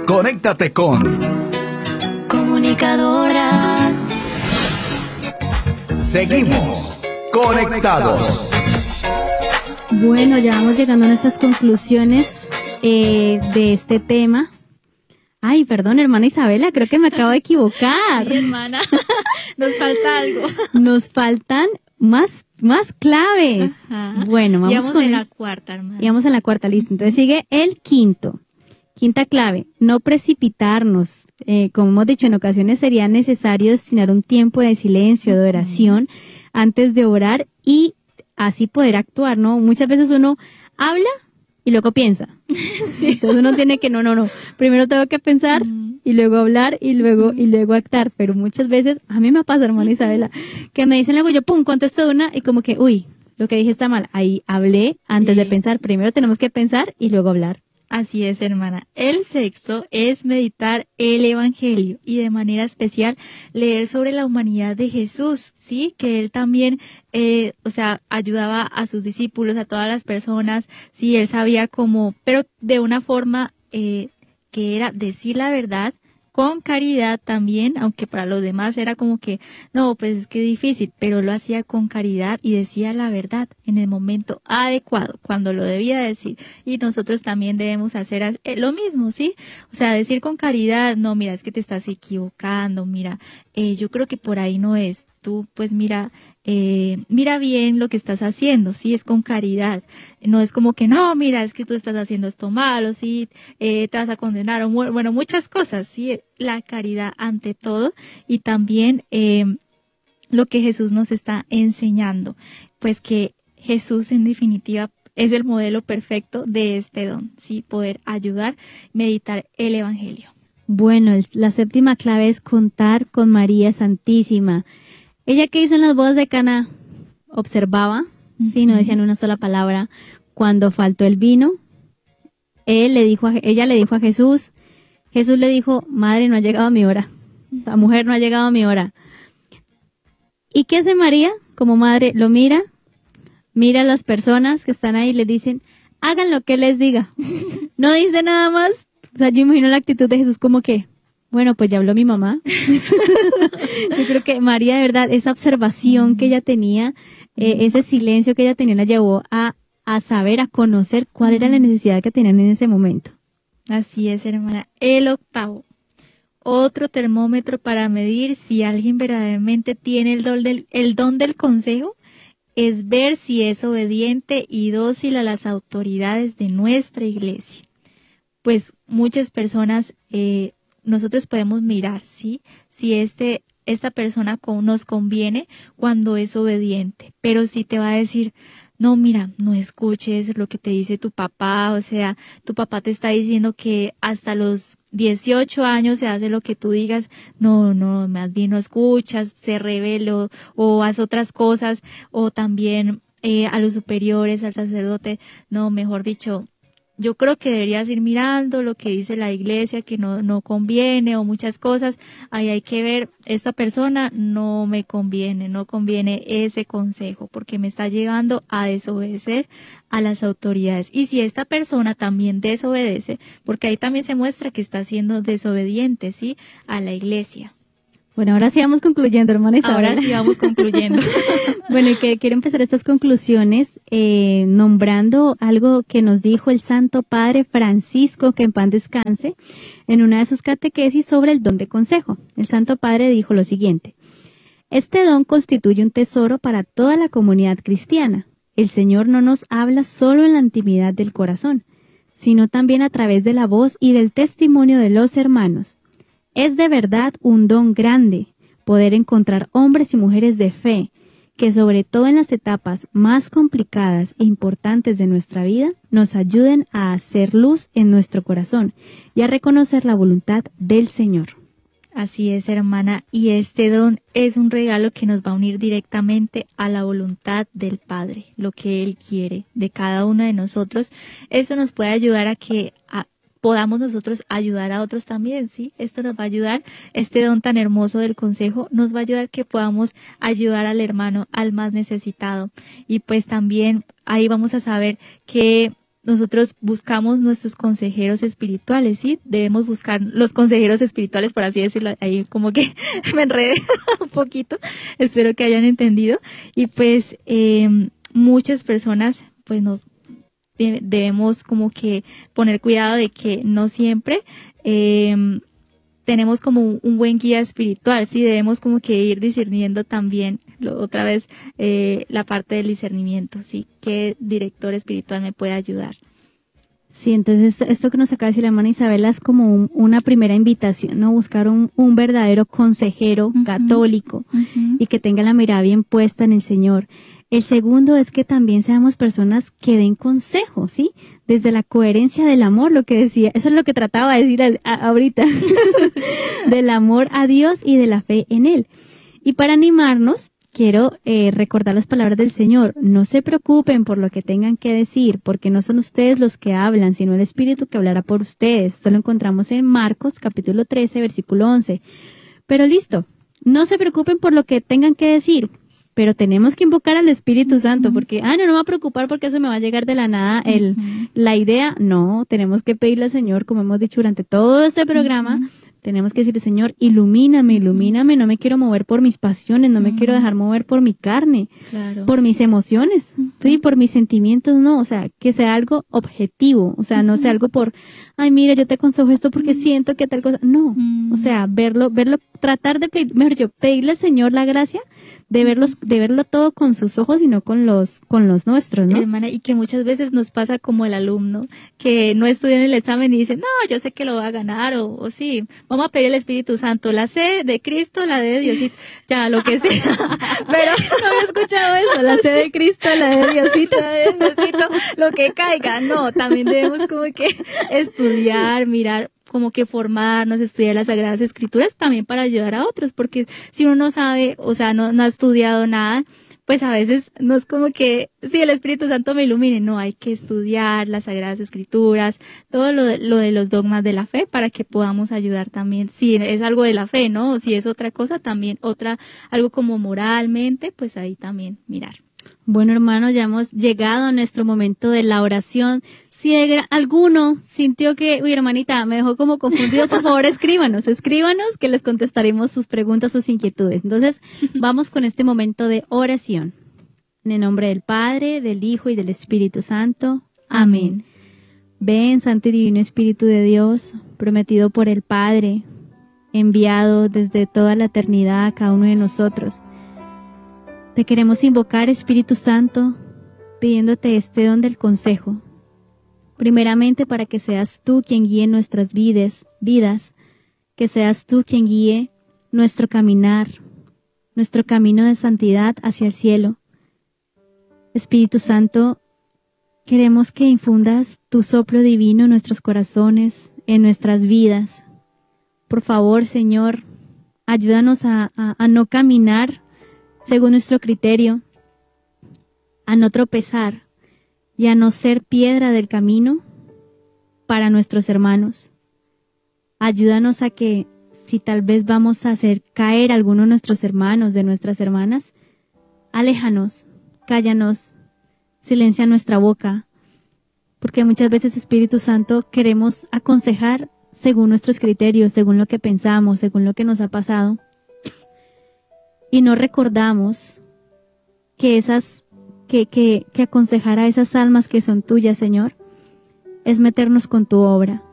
Conéctate con Comunicadoras. Seguimos conectados. Bueno, ya vamos llegando a nuestras conclusiones de este tema. Ay, perdón, hermana Isabela, creo que me acabo de equivocar. Sí, hermana, nos falta algo. Nos faltan más claves. Ajá. Bueno, vamos con la cuarta, hermana. Íbamos en la cuarta, listo. Entonces sigue el quinto. Quinta clave, no precipitarnos. Como hemos dicho, en ocasiones sería necesario destinar un tiempo de silencio, de oración, antes de orar y así poder actuar, ¿no? Muchas veces uno habla y luego piensa. Sí. Entonces uno tiene que, no. Primero tengo que pensar y luego hablar y luego actuar. Pero muchas veces, a mí me pasa, hermana Isabela, que me dicen algo, yo contesto de una y como que, lo que dije está mal. Ahí hablé antes de pensar. Primero tenemos que pensar y luego hablar. Así es, hermana. El sexto es meditar el Evangelio y de manera especial leer sobre la humanidad de Jesús, ¿sí? Que él también, ayudaba a sus discípulos, a todas las personas, sí, él sabía cómo, pero de una forma que era decir la verdad, con caridad también, aunque para los demás era como que, no, pues es que difícil, pero lo hacía con caridad y decía la verdad en el momento adecuado, cuando lo debía decir. Y nosotros también debemos hacer lo mismo, ¿sí? O sea, decir con caridad, no, mira, es que te estás equivocando, mira, yo creo que por ahí no es. Tú, pues mira bien lo que estás haciendo, sí, es con caridad, no es como que, no, mira, es que tú estás haciendo esto malo, sí, te vas a condenar, o bueno, muchas cosas, sí, la caridad ante todo, y también lo que Jesús nos está enseñando, pues que Jesús en definitiva es el modelo perfecto de este don, sí, poder ayudar, meditar el Evangelio. Bueno, la séptima clave es contar con María Santísima. Ella que hizo en las bodas de Caná, observaba, sí, no decían una sola palabra. Cuando faltó el vino, ella le dijo a Jesús le dijo, madre, no ha llegado mi hora. La mujer, no ha llegado mi hora. ¿Y qué hace María? Como madre, lo mira a las personas que están ahí y le dicen, hagan lo que les diga. No dice nada más. O sea, yo imagino la actitud de Jesús como que, bueno, pues ya habló mi mamá. Yo creo que María, de verdad, esa observación que ella tenía, ese silencio que ella tenía, la llevó a saber, a conocer cuál era la necesidad que tenían en ese momento. Así es, hermana. El octavo. Otro termómetro para medir si alguien verdaderamente tiene el don del consejo es ver si es obediente y dócil a las autoridades de nuestra iglesia. Pues muchas personas, nosotros podemos mirar, ¿sí? Si esta persona nos conviene cuando es obediente, pero si te va a decir, no, mira, no escuches lo que te dice tu papá, o sea, tu papá te está diciendo que hasta los 18 años se hace lo que tú digas, no, más bien no escuchas, se rebela o haz otras cosas, o también a los superiores, al sacerdote, no, mejor dicho, yo creo que deberías ir mirando lo que dice la iglesia, que no conviene o muchas cosas. Ahí hay que ver, esta persona no me conviene, no conviene ese consejo porque me está llevando a desobedecer a las autoridades. Y si esta persona también desobedece, porque ahí también se muestra que está siendo desobediente, ¿sí? A la iglesia. Bueno, ahora sí vamos concluyendo, hermana Isabel. Ahora sí vamos concluyendo. Bueno, y que quiero empezar estas conclusiones nombrando algo que nos dijo el Santo Padre Francisco, que en paz descanse, en una de sus catequesis sobre el don de consejo. El Santo Padre dijo lo siguiente: este don constituye un tesoro para toda la comunidad cristiana. El Señor no nos habla solo en la intimidad del corazón, sino también a través de la voz y del testimonio de los hermanos. Es de verdad un don grande poder encontrar hombres y mujeres de fe que, sobre todo en las etapas más complicadas e importantes de nuestra vida, nos ayuden a hacer luz en nuestro corazón y a reconocer la voluntad del Señor. Así es, hermana, y este don es un regalo que nos va a unir directamente a la voluntad del Padre, lo que Él quiere de cada uno de nosotros. Eso nos puede ayudar a que podamos nosotros ayudar a otros también, ¿sí? Esto nos va a ayudar, este don tan hermoso del consejo nos va a ayudar que podamos ayudar al hermano, al más necesitado. Y pues también ahí vamos a saber que nosotros buscamos nuestros consejeros espirituales, ¿sí? Debemos buscar los consejeros espirituales, por así decirlo. Ahí como que me enredé un poquito. Espero que hayan entendido. Y pues muchas personas, pues no debemos como que poner cuidado de que no siempre tenemos como un buen guía espiritual, sí, debemos como que ir discerniendo también, otra vez, la parte del discernimiento, sí, qué director espiritual me puede ayudar. Sí, entonces esto que nos acaba de decir la hermana Isabela es como una primera invitación, ¿no? Buscar un verdadero consejero católico y que tenga la mirada bien puesta en el Señor. El segundo es que también seamos personas que den consejo, ¿sí? Desde la coherencia del amor, lo que decía, eso es lo que trataba de decir ahorita, del amor a Dios y de la fe en Él. Y para animarnos, quiero recordar las palabras del Señor. No se preocupen por lo que tengan que decir, porque no son ustedes los que hablan, sino el Espíritu que hablará por ustedes. Esto lo encontramos en Marcos, capítulo 13, versículo 11. Pero listo, no se preocupen por lo que tengan que decir, pero tenemos que invocar al Espíritu Santo, porque, no me va a preocupar porque eso me va a llegar de la nada la idea. No, tenemos que pedirle al Señor, como hemos dicho durante todo este programa, tenemos que decirle, Señor, ilumíname, no me quiero mover por mis pasiones, no me quiero dejar mover por mi carne, por mis emociones, sí, por mis sentimientos, no, o sea, que sea algo objetivo, o sea, no sea algo por, ay, mira, yo te aconsejo esto porque siento que tal cosa, no, o sea, verlo, tratar de pedirle al Señor la gracia de verlo todo con sus ojos y no con los nuestros, ¿no? Hermana, y que muchas veces nos pasa como el alumno que no estudia en el examen y dice, no, yo sé que lo va a ganar, o sí, vamos a pedir el Espíritu Santo, la C de Cristo, la D de Diosito, ya, lo que sea. Pero no había escuchado eso, la C de Cristo, la D de Diosito, lo que caiga. No, también debemos como que estudiar, mirar, como que formarnos, estudiar las Sagradas Escrituras también para ayudar a otros, porque si uno no sabe, o sea, no ha estudiado nada, pues a veces no es como que, si el Espíritu Santo me ilumine, no, hay que estudiar las Sagradas Escrituras, todo lo de los dogmas de la fe para que podamos ayudar también, si es algo de la fe, ¿no? O si es otra cosa, también algo como moralmente, pues ahí también mirar. Bueno, hermanos, ya hemos llegado a nuestro momento de la oración. Si alguno sintió que, uy, hermanita, me dejó como confundido, por favor, escríbanos, que les contestaremos sus preguntas, sus inquietudes. Entonces, vamos con este momento de oración. En el nombre del Padre, del Hijo y del Espíritu Santo. Amén. Ven, Santo y Divino Espíritu de Dios, prometido por el Padre, enviado desde toda la eternidad a cada uno de nosotros. Te queremos invocar, Espíritu Santo, pidiéndote este don del consejo. Primeramente para que seas tú quien guíe nuestras vidas, que seas tú quien guíe nuestro caminar, nuestro camino de santidad hacia el cielo. Espíritu Santo, queremos que infundas tu soplo divino en nuestros corazones, en nuestras vidas. Por favor, Señor, ayúdanos a no caminar según nuestro criterio, a no tropezar y a no ser piedra del camino para nuestros hermanos. Ayúdanos a que, si tal vez vamos a hacer caer a alguno de nuestros hermanos, de nuestras hermanas, aléjanos, cállanos, silencia nuestra boca, porque muchas veces, Espíritu Santo, queremos aconsejar según nuestros criterios, según lo que pensamos, según lo que nos ha pasado, y no recordamos que que aconsejar a esas almas que son tuyas, Señor, es meternos con tu obra.